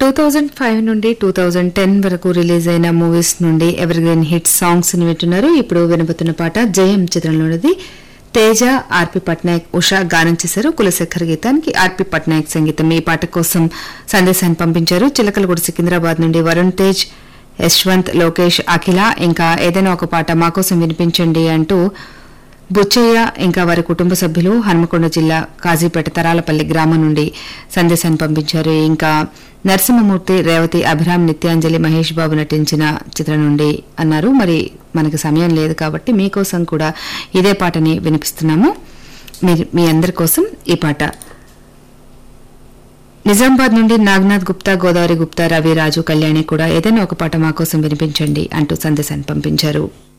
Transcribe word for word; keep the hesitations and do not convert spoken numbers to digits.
Two thousand five నుండి two thousand ten వరకు release అయిన మూవీస్ నుండి ఎవర్ గ్రీన్ హిట్ సాంగ్స్ ని వింటున్నారు. ఇప్పుడు వినబోతున్న పాట జయం చిత్రంలోనిది. తేజ, ఆర్పి పట్నాయక్, ఉషా గానం చేశారు. కులశేఖర్ గీతానికి ఆర్పి పట్నాయక్ సంగీతం. ఈ పాట కోసం సందేశాన్ని పంపించారు. చిలకలగూడ సికింద్రాబాద్ నుండి వరుణ్ తేజ్, యశ్వంత్, లోకేష్, అఖిల. ఇంకా ఏదైనా ఒక పాట మా కోసం వినిపించండి అంటూ బుచ్చయ్య ఇంకా వారి కుటుంబ సభ్యులు హన్మకొండ జిల్లా కాజీపేట తరాలపల్లి గ్రామం నుండి సందేశాన్ని పంపించారు. ఇంకా నరసింహమూర్తి, రేవతి, అభిరామ్, నిత్యాంజలి, మహేష్ బాబు నటించిన చిత్రం నుండి అన్నారు. మరి మనకి సమయం లేదు కాబట్టి మీకోసం కూడా ఇదే పాటని వినిపిస్తున్నాము. మీ అందరి కోసం ఈ పాట. నిజామాబాద్ నుండి నాగనాథ్ గుప్తా, గోదావరి గుప్తా, రవి, రాజు, కళ్యాణి కూడా ఏదైనా ఒక పాట మా కోసం వినిపించండి అంటూ సందేశాన్ని పంపించారు.